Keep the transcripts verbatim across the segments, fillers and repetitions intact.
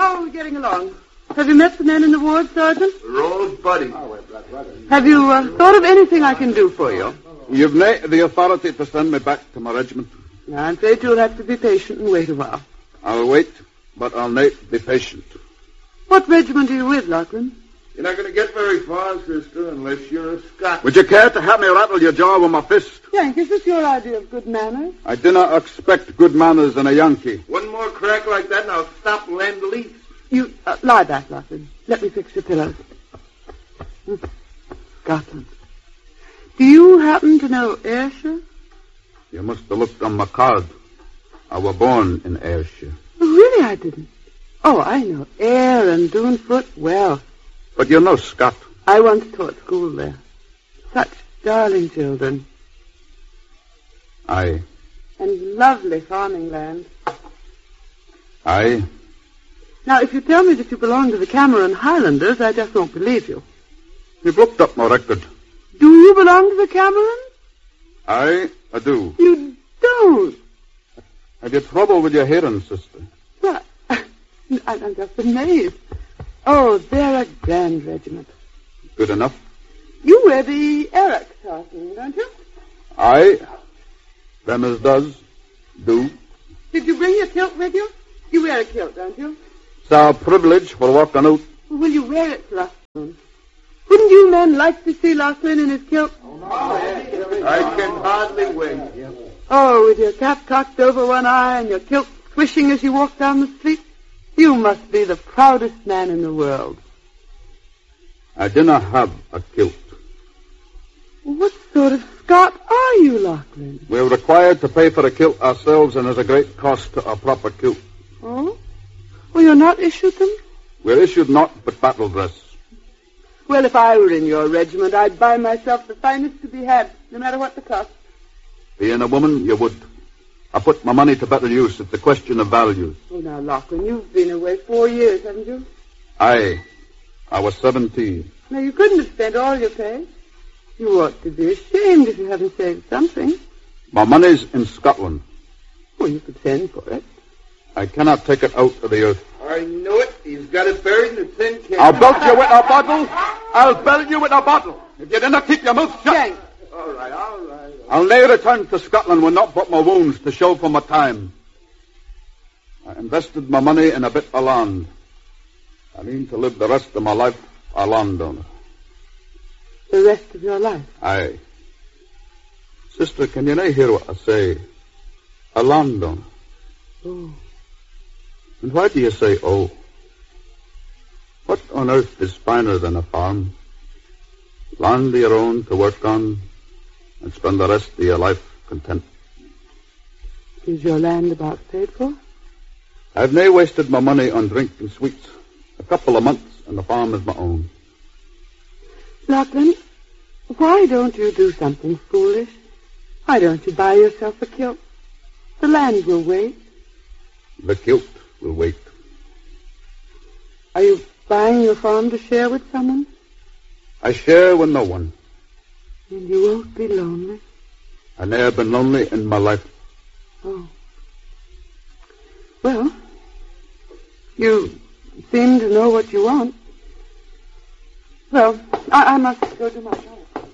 how are we getting along? Have you met the men in the ward, Sergeant? We're old buddies. Have you uh, thought of anything I can do for you? You've not the authority to send me back to my regiment. No, I'm afraid you'll have to be patient and wait a while. I'll wait, but I'll not be patient. What regiment are you with, Lachlan? You're not going to get very far, sister, unless you're a Scot. Would you care to have me rattle your jaw with my fist? Yank, is this your idea of good manners? I do not expect good manners in a Yankee. One more crack like that and I'll stop land the lease. You, uh, lie back, Lachlan. Let me fix your pillows. Scotland. Do you happen to know Ayrshire? You must have looked on my card. I was born in Ayrshire. Oh, really, I didn't. Oh, I know Ayr and Doonfoot well. But you're no Scot. I once taught school there. Such darling children. Aye. And lovely farming land. Aye. Now, if you tell me that you belong to the Cameron Highlanders, I just won't believe you. You've looked up my record. Do you belong to the Camerons? Aye, I do. You don't? Have you trouble with your hearing, sister? Well, I'm just amazed. Oh, they're a grand regiment. Good enough. You wear the Eric tartan, don't you? Aye. Them as does. Do. Did you bring your kilt with you? You wear a kilt, don't you? It's our privilege for walking out. Well, will you wear it, Lachlan? Wouldn't you men like to see Lachlan in his kilt? Oh, no. I can hardly wait. Oh, with your cap cocked over one eye and your kilt swishing as you walk down the street? You must be the proudest man in the world. I do not have a kilt. What sort of Scot are you, Lachlan? We're required to pay for a kilt ourselves, and there's a great cost to a proper kilt. Oh? Well, you're not issued them? We're issued naught but battle dress. Well, if I were in your regiment, I'd buy myself the finest to be had, no matter what the cost. Being a woman, you would. I put my money to better use. It's a question of values. Oh, now, Lachlan, you've been away four years, haven't you? Aye. I was seventeen. Now, you couldn't have spent all your pay. You ought to be ashamed if you haven't saved something. My money's in Scotland. Well, you could send for it. I cannot take it out of the earth. I knew it. He's got it buried in the tin can. I'll belt you with a bottle. I'll belt you with a bottle. If you didn't keep your mouth shut. Thanks. All right, all right. All right. I'll never return to Scotland when not but my wounds to show for my time. I invested my money in a bit of land. I mean to live the rest of my life a landowner. The rest of your life? Aye. Sister, can you not hear what I say? A landowner. Oh. And why do you say, oh? What on earth is finer than a farm? Land of your own to work on and spend the rest of your life content. Is your land about paid for? I've nae wasted my money on drink and sweets. A couple of months and the farm is my own. Lachlan, why don't you do something foolish? Why don't you buy yourself a kilt? The land will wait. The kilt will wait. Are you buying your farm to share with someone? I share with no one. And you won't be lonely? I've never been lonely in my life. Oh. Well, you seem to know what you want. Well, I, I must go to my house.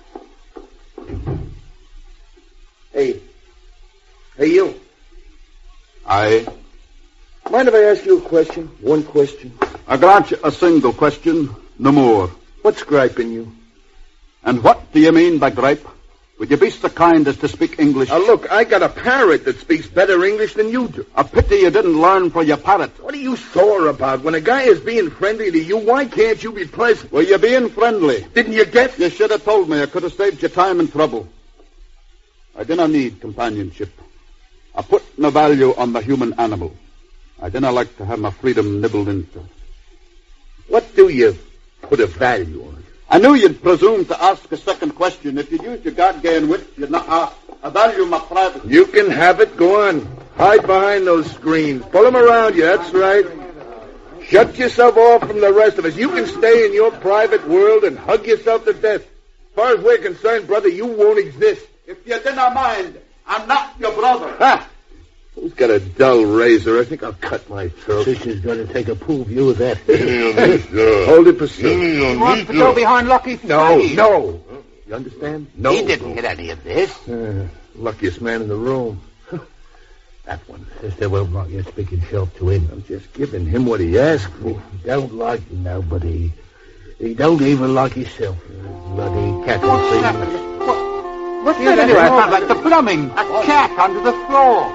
Hey. Hey, you. I... Mind if I ask you a question? One question. I grant you a single question, no more. What's griping you? And what do you mean by gripe? Would you be so kind as to speak English? Now, look, I got a parrot that speaks better English than you do. A pity you didn't learn for your parrot. What are you sore about? When a guy is being friendly to you, why can't you be pleasant? Were you being friendly? Didn't you get? You should have told me. I could have saved you time and trouble. I do not need companionship. I put no value on the human animal. I do not like to have my freedom nibbled into. What do you put a value on? I knew you'd presume to ask a second question. If you'd used your God-given wit, you'd not ask. I value my privacy. You can have it. Go on. Hide behind those screens. Pull them around you. That's right. Shut yourself off from the rest of us. You can stay in your private world and hug yourself to death. As far as we're concerned, brother, you won't exist. If you do not mind, I'm not your brother. Ha! Who's got a dull razor? I think I'll cut my throat. Sister's going to take a pool view of that. Hold it, Pursuit. He wants to go behind Lucky's No, face. no. You understand? No. He didn't get any of this. Uh, Luckiest man in the room. That one. Sister won't want you speaking sharp to him. I'm just giving him what he asked for. He don't like you now, but he, he don't even like himself. Bloody cat. What's happened? What, what's that anyway? It sounds like the plumbing. A cat under the floor.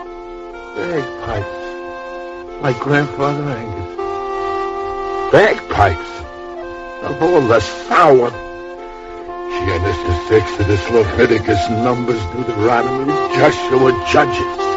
Bagpipes. My grandfather Angus. Bagpipes. Of all the sour. She and Mister Six of this Leviticus Numbers, Deuteronomy, Joshua, Judges.